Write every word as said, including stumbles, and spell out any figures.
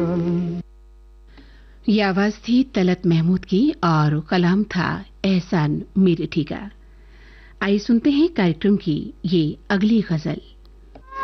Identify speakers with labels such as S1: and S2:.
S1: ये आवाज थी तलत महमूद की और कलाम था एहसान मीरठी का। आइए सुनते हैं कार्यक्रम की ये अगली गजल।